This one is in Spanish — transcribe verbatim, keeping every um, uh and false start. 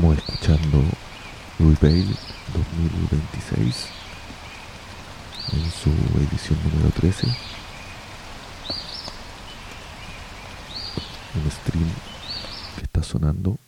Estamos escuchando Rebel dos mil veintiséis en su edición número trece. Un stream que está sonando